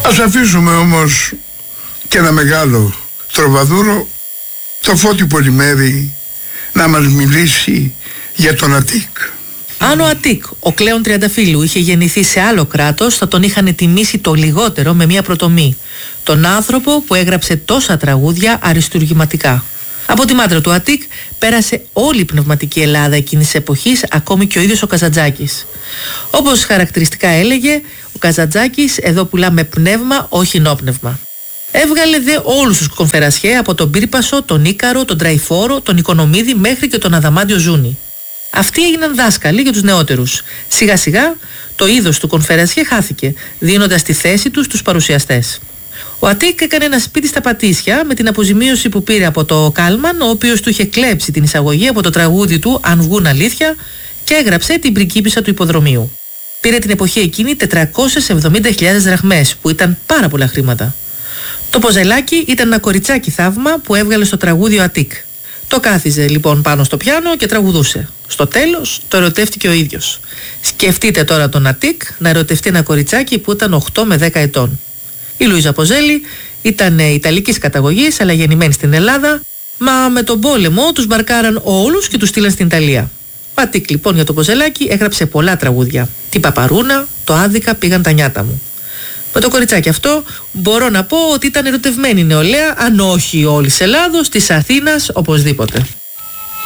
Ας αφήσουμε όμως και ένα μεγάλο τροβαδούρο, το Φώτη Πολυμέρη, να μας μιλήσει για τον Αττικ. Αν ο Αττικ, ο Κλέον Τριανταφύλου, είχε γεννηθεί σε άλλο κράτος, θα τον είχαν τιμήσει το λιγότερο με μια προτομή. Τον άνθρωπο που έγραψε τόσα τραγούδια αριστουργηματικά. Από τη μάντρα του Αττικ πέρασε όλη η πνευματική Ελλάδα εκείνης της εποχής, ακόμη και ο ίδιος ο Καζαντζάκης. Όπως χαρακτηριστικά έλεγε, ο Καζαντζάκης εδώ πουλάμε πνεύμα, όχι νόπνευμα. Έβγαλε δε όλους τους κονφερασιέ, από τον Πύρπασο, τον Ίκαρο, τον Τραϊφόρο, τον Οικονομίδη μέχρι και τον Αδαμάντιο Ζούνη. Αυτοί έγιναν δάσκαλοι για τους νεότερους. Σιγά σιγά το είδος του κονφερασιέ χάθηκε, δίνοντας τη θέση τους στους παρουσιαστές. Ο Αττικ έκανε ένα σπίτι στα Πατήσια με την αποζημίωση που πήρε από το Κάλμαν, ο οποίος του είχε κλέψει την εισαγωγή από το τραγούδι του «Αν βγουν αλήθεια» και έγραψε την πριγκίπισσα του υποδρομίου. Πήρε την εποχή εκείνη 470.000 δραχμές, που ήταν πάρα πολλά χρήματα. Το ποζελάκι ήταν ένα κοριτσάκι θαύμα που έβγαλε στο τραγούδι ο Αττικ. Το κάθιζε λοιπόν πάνω στο πιάνο και τραγουδούσε. Στο τέλος το ερωτεύτηκε ο ίδιος. Σκεφτείτε τώρα τον Αττικ να ερωτευτεί ένα κοριτσάκι που ήταν 8 με 10 ετών. Η Λουίζα Ποζέλη ήταν Ιταλικής καταγωγής, αλλά γεννημένη στην Ελλάδα, μα με τον πόλεμο τους μπαρκάραν όλους και τους στείλαν στην Ιταλία. Ο Αττικ λοιπόν για το ποζελάκι έγραψε πολλά τραγούδια. Την Παπαρούνα, το Άδικα πήγαν τα νιάτα μου. Με το κοριτσάκι αυτό μπορώ να πω ότι ήταν ερωτευμένη νεολαία, αν όχι όλης Ελλάδος, της Αθήνας οπωσδήποτε.